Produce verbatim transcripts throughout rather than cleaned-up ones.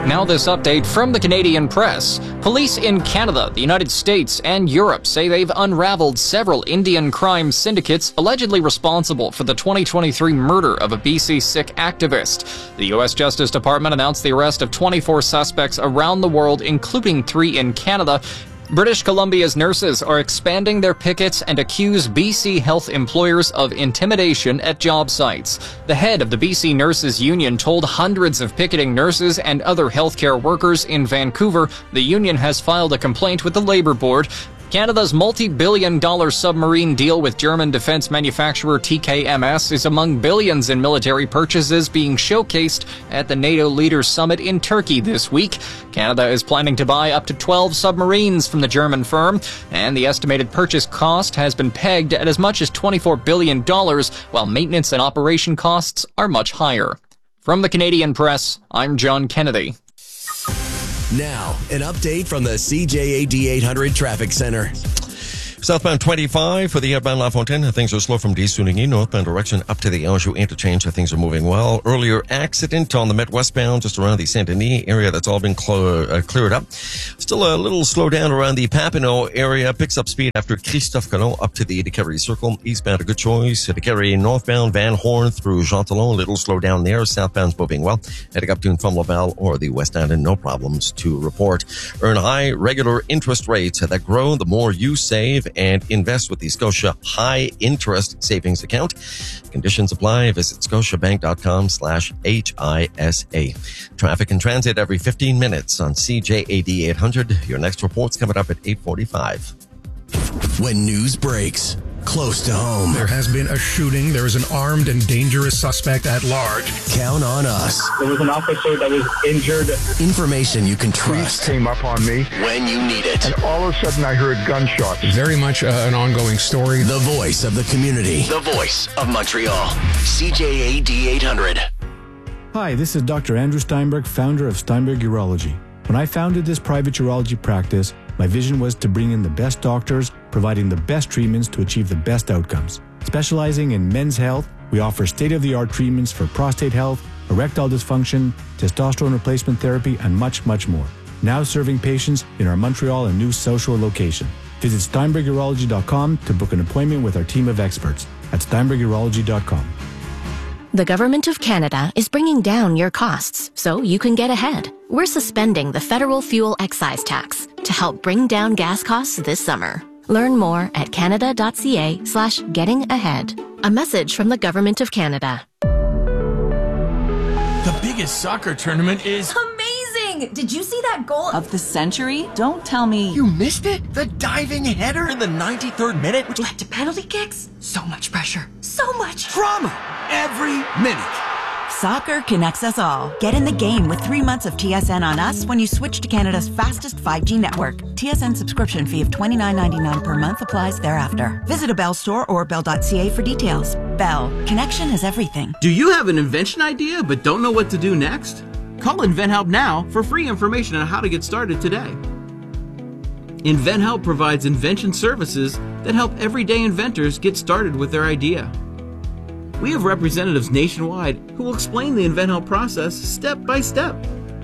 Now this update from the Canadian press. Police in Canada, the United States, and Europe say they've unraveled several Indian crime syndicates allegedly responsible for the twenty twenty-three murder of a B C Sikh activist. The U S Justice Department announced the arrest of twenty-four suspects around the world, including three in Canada. British Columbia's nurses are expanding their pickets and accuse B C health employers of intimidation at job sites. The head of the B C Nurses Union told hundreds of picketing nurses and other healthcare workers in Vancouver the union has filed a complaint with the Labour Board. Canada's multi-billion dollar submarine deal with German defense manufacturer T K M S is among billions in military purchases being showcased at the NATO Leaders Summit in Turkey this week. Canada is planning to buy up to twelve submarines from the German firm, and the estimated purchase cost has been pegged at as much as twenty-four billion dollars, while maintenance and operation costs are much higher. From the Canadian press, I'm John Kennedy. Now, an update from the C J A D eight hundred Traffic Center. Southbound twenty-five for the outbound La Fontaine. Things are slow from D. Sounigny. Northbound direction up to the Anjou interchange. Things are moving well. Earlier accident on the Met westbound just around the Saint-Denis area. That's all been cl- uh, cleared up. Still a little slow down around the Papineau area. Picks up speed after Christophe Colomb up to the Decarie Circle. Eastbound, a good choice. Decarie northbound, Van Horn through Jean Talon. A little slow down there. Southbound's moving well. Heading up to from Laval or the West End, and no problems to report. Earn high regular interest rates that grow the more you save and invest with the Scotia High Interest Savings Account. Conditions apply. Visit scotiabank.com slash H-I-S-A. Traffic and transit every fifteen minutes on C J A D eight hundred. Your next report's coming up at eight forty-five. When news breaks close to home. There has been a shooting. There is an armed and dangerous suspect at large. Count on us. There was an officer that was injured. Information you can trust. Police came up on me. When you need it. And all of a sudden I heard gunshots. Very much uh, an ongoing story. The voice of the community. The voice of Montreal. C J A D eight hundred. Hi, this is Doctor Andrew Steinberg, founder of Steinberg Urology. When I founded this private urology practice, my vision was to bring in the best doctors, providing the best treatments to achieve the best outcomes. Specializing in men's health, we offer state-of-the-art treatments for prostate health, erectile dysfunction, testosterone replacement therapy, and much, much more. Now serving patients in our Montreal and New South Shore location. Visit steinberg urology dot com to book an appointment with our team of experts at steinberg urology dot com. The Government of Canada is bringing down your costs so you can get ahead. We're suspending the federal fuel excise tax to help bring down gas costs this summer. Learn more at canada.ca slash getting ahead. A message from the Government of Canada. The biggest soccer tournament is amazing! Did you see that goal of the century? Don't tell me. You missed it? The diving header in the ninety-third minute, which led to penalty kicks? So much pressure. So much drama every minute. Soccer connects us all. Get in the game with three months of T S N on us when you switch to Canada's fastest five G network. T S N subscription fee of twenty-nine ninety-nine per month applies thereafter. Visit a Bell store or bell dot c a for details. Bell. Connection is everything. Do you have an invention idea but don't know what to do next? Call InventHelp now for free information on how to get started today. InventHelp provides invention services that help everyday inventors get started with their idea. We have representatives nationwide who will explain the InventHelp process step by step.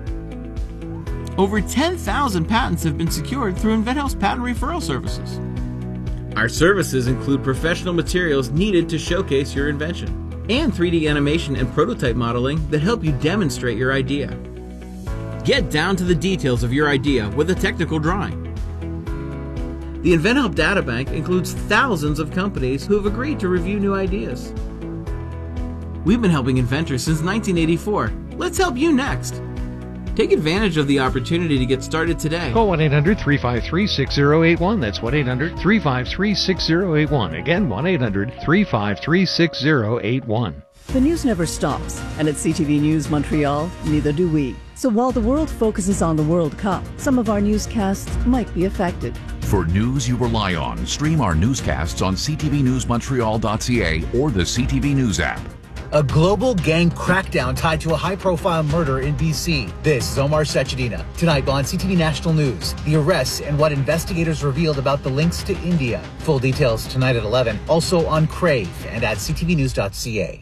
Over ten thousand patents have been secured through InventHelp's patent referral services. Our services include professional materials needed to showcase your invention and three D animation and prototype modeling that help you demonstrate your idea. Get down to the details of your idea with a technical drawing. The InventHelp Databank includes thousands of companies who have agreed to review new ideas. We've been helping inventors since nineteen eighty-four. Let's help you next. Take advantage of the opportunity to get started today. Call one eight hundred three five three six zero eight one. That's one eight hundred three five three six zero eight one. Again, one eight hundred three five three six zero eight one. The news never stops, and at C T V News Montreal, neither do we. So while the world focuses on the World Cup, some of our newscasts might be affected. For news you rely on, stream our newscasts on c t v news montreal dot c a or the C T V News app. A global gang crackdown tied to a high-profile murder in B C. This is Omar Sechedina. Tonight on C T V National News, the arrests and what investigators revealed about the links to India. Full details tonight at eleven. Also on Crave and at c t v news dot c a.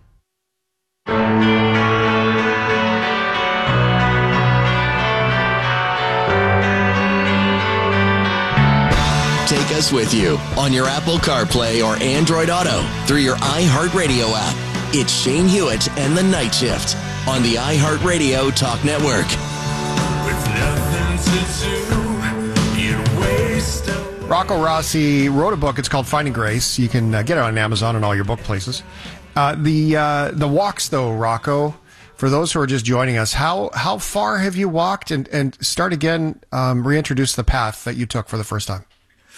us with you on your Apple CarPlay or Android Auto through your iHeartRadio app. It's Shane Hewitt and the Night Shift on the iHeartRadio Talk Network. With nothing to do, you'd waste away. Rocco Rossi wrote a book. It's called Finding Grace. You can uh, get it on Amazon and all your book places. Uh, the uh, the walks, though, Rocco, for those who are just joining us, how how far have you walked? And, and start again, um, reintroduce the path that you took for the first time.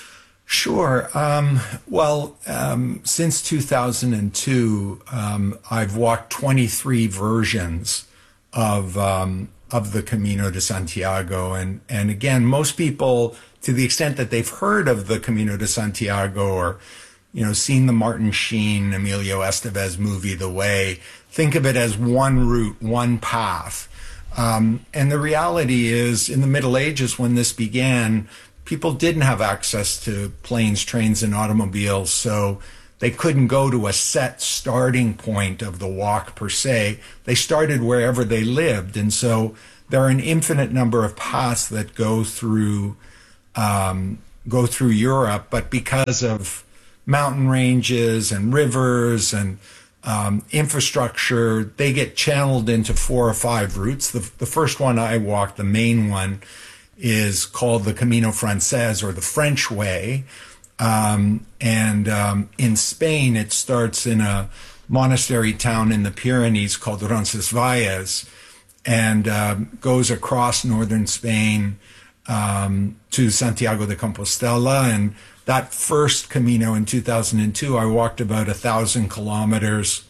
Sure. Um, well, um, since two thousand two, um, I've walked twenty-three versions of um, of the Camino de Santiago, and and again, most people, to the extent that they've heard of the Camino de Santiago or you know seen the Martin Sheen, Emilio Estevez movie, The Way, think of it as one route, one path. Um, and the reality is, in the Middle Ages, when this began, people didn't have access to planes, trains, and automobiles, so they couldn't go to a set starting point of the walk per se. They started wherever they lived, and so there are an infinite number of paths that go through um, go through Europe, but because of mountain ranges and rivers and um, infrastructure, they get channeled into four or five routes. The, the first one I walked, the main one, is called the Camino Frances, or the French Way. Um, and um, in Spain, it starts in a monastery town in the Pyrenees called Roncesvalles, and uh, goes across northern Spain um, to Santiago de Compostela. And that first Camino in two thousand two, I walked about a thousand kilometers,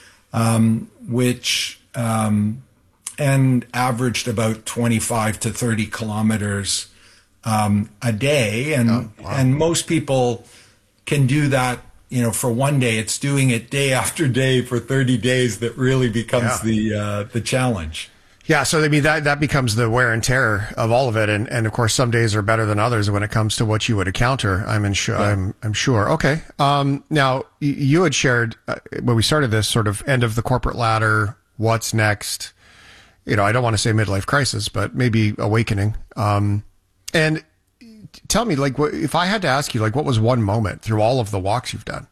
um, which... Um, and averaged about twenty-five to thirty kilometers um, a day. And oh, wow. and most people can do that, you know, for one day. It's doing it day after day for thirty days that really becomes yeah. the uh, the challenge. Yeah, so I mean, that, that becomes the wear and tear of all of it. And, and of course, some days are better than others when it comes to what you would encounter, I'm, in sure, yeah. I'm, I'm sure. Okay. Um, now, you had shared, uh, when we started this, sort of end of the corporate ladder, what's next? You know, I don't want to say midlife crisis, but maybe awakening. Um, and tell me, like, what, if I had to ask you, like, what was one moment through all of the walks you've done?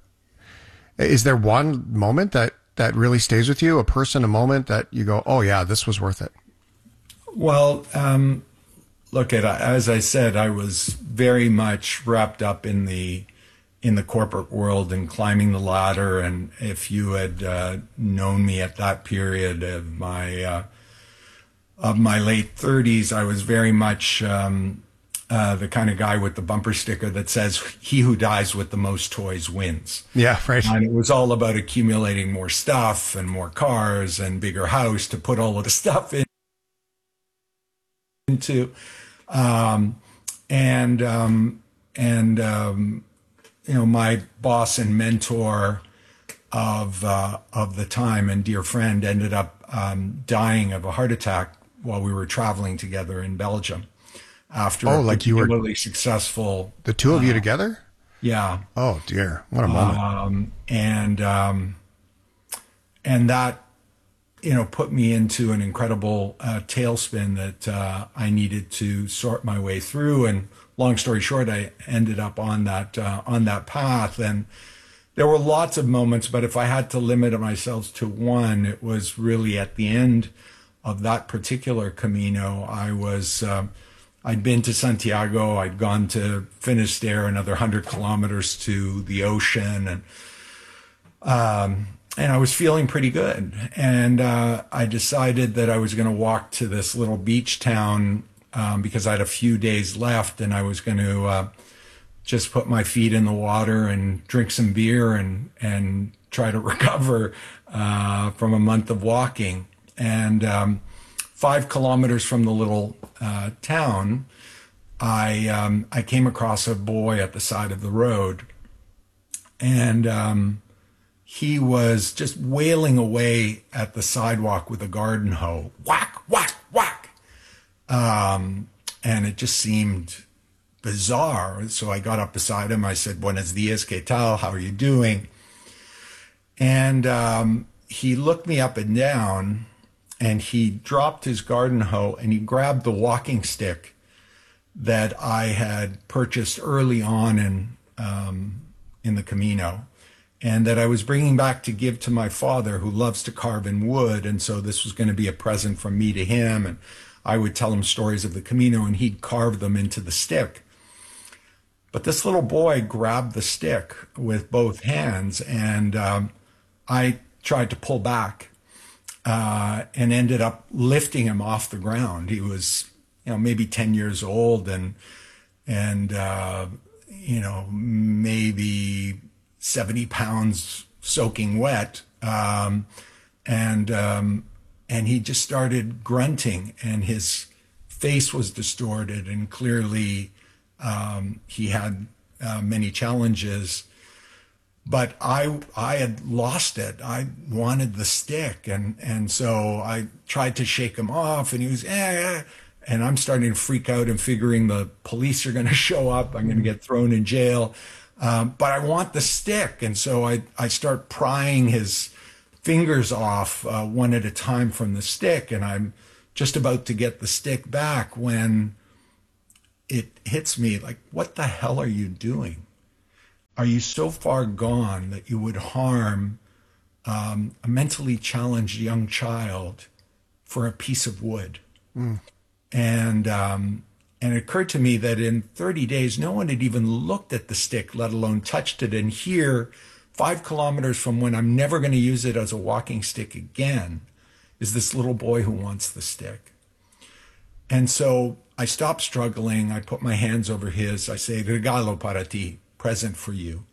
Is there one moment that, that really stays with you? A person, a moment that you go, oh yeah, this was worth it? Well, um, look, at as I said, I was very much wrapped up in the in the corporate world and climbing the ladder. And if you had uh, known me at that period of my uh, of my late thirties, I was very much um, uh, the kind of guy with the bumper sticker that says, he who dies with the most toys wins. Yeah, right. And it was all about accumulating more stuff and more cars and bigger house to put all of the stuff in, into. Um, and, um, and um, you know, my boss and mentor of, uh, of the time and dear friend ended up um, dying of a heart attack while we were traveling together in Belgium after oh, a like you were particularly successful. The two of uh, you together? Yeah. Oh dear. What a moment. Um, and, um, and that, you know, put me into an incredible uh, tailspin that uh, I needed to sort my way through. And long story short, I ended up on that, uh, on that path. And there were lots of moments, but if I had to limit myself to one, it was really at the end of that particular Camino. I was, uh, I'd been to Santiago, I'd gone to Finisterre, another hundred kilometers to the ocean, and um, and I was feeling pretty good. And uh, I decided that I was going to walk to this little beach town um, because I had a few days left, and I was going to uh, just put my feet in the water and drink some beer and and try to recover uh, from a month of walking. And um, five kilometers from the little uh, town, I um, I came across a boy at the side of the road, and um, he was just wailing away at the sidewalk with a garden hoe, whack, whack, whack, um, and it just seemed bizarre. So I got up beside him. I said, "Buenos dias, ¿qué tal? How are you doing?" And um, he looked me up and down. And he dropped his garden hoe and he grabbed the walking stick that I had purchased early on in um, in the Camino, and that I was bringing back to give to my father, who loves to carve in wood. And so this was going to be a present from me to him. And I would tell him stories of the Camino, and he'd carve them into the stick. But this little boy grabbed the stick with both hands, and um, I tried to pull back uh, and ended up lifting him off the ground. He was, you know, maybe ten years old, and and uh, you know, maybe seventy pounds soaking wet, um, and um, and he just started grunting, and his face was distorted, and clearly um, he had uh, many challenges. But I I had lost it. I wanted the stick, and and so I tried to shake him off, and he was eh, and I'm starting to freak out and figuring the police are going to show up. I'm going to get thrown in jail. Um, but I want the stick. And so I, I start prying his fingers off uh, one at a time from the stick. And I'm just about to get the stick back when it hits me like, what the hell are you doing? Are you so far gone that you would harm um, a mentally challenged young child for a piece of wood? Mm. And um, and it occurred to me that in thirty days, no one had even looked at the stick, let alone touched it. And here, five kilometers from when I'm never going to use it as a walking stick again, is this little boy who wants the stick. And so I stop struggling. I put my hands over his. I say, regalo para ti, present for you.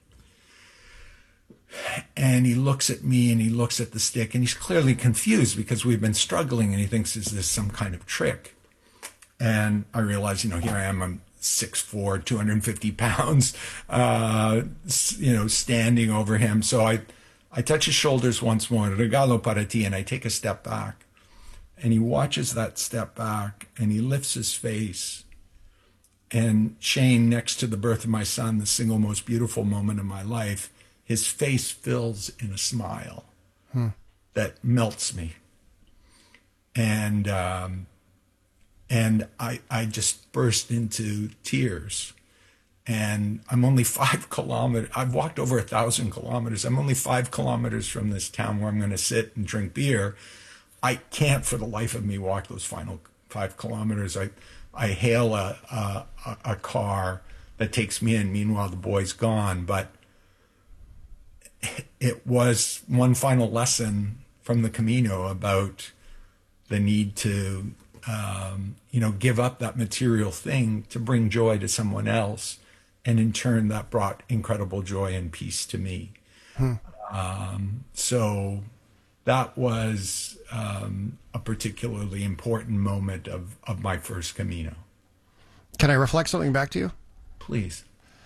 And he looks at me and he looks at the stick, and he's clearly confused because we've been struggling, and he thinks, is this some kind of trick? And I realize, you know, here I am, I'm six foot four, two hundred fifty pounds, uh, you know, standing over him. So I, I touch his shoulders once more, regalo para ti, and I take a step back. And he watches that step back, and he lifts his face. And Shane, next to the birth of my son, the single most beautiful moment of my life, his face fills in a smile hmm. that melts me. And, um, And I, I just burst into tears. And I'm only five kilometers. I've walked over a thousand kilometers. I'm only five kilometers from this town where I'm going to sit and drink beer. I can't for the life of me walk those final five kilometers. I, I hail a, a, a car that takes me in. Meanwhile, the boy's gone. But it was one final lesson from the Camino about the need to Um, you know, give up that material thing to bring joy to someone else. And in turn, that brought incredible joy and peace to me. Hmm. Um, so that was um, a particularly important moment of, of my first Camino. Can I reflect something back to you? Please.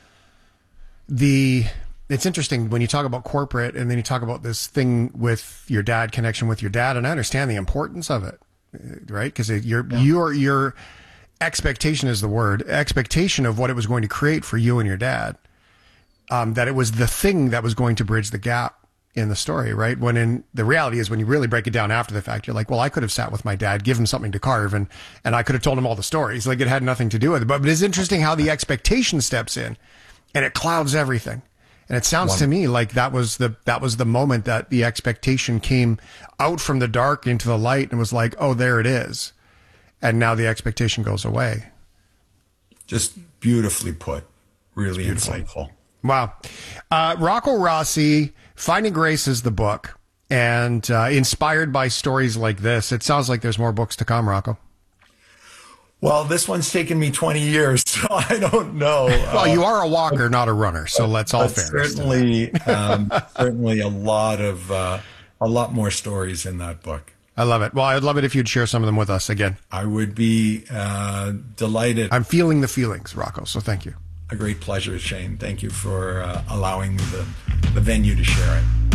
The It's interesting when you talk about corporate and then you talk about this thing with your dad, connection with your dad, and I understand the importance of it. Right? Because your, yeah. your, your expectation is the word, expectation of what it was going to create for you and your dad, um, that it was the thing that was going to bridge the gap in the story, right? When in the reality is when you really break it down after the fact, you're like, well, I could have sat with my dad, give him something to carve, and, and I could have told him all the stories. Like it had nothing to do with it. But, but it's interesting how the expectation steps in and it clouds everything. And it sounds One. to me like that was the that was the moment that the expectation came out from the dark into the light and was like, oh, there it is. And now the expectation goes away. Just beautifully put. Really insightful. Wow. Uh, Rocco Rossi, Finding Grace is the book. And uh, inspired by stories like this, it sounds like there's more books to come, Rocco. Well, this one's taken me twenty years, so I don't know. Well, you are a walker, not a runner, so let's all fair. Certainly, um, certainly a lot of uh, a lot more stories in that book. I love it. Well, I'd love it if you'd share some of them with us again. I would be uh, delighted. I'm feeling the feelings, Rocco. So thank you. A great pleasure, Shane. Thank you for uh, allowing me the, the venue to share it.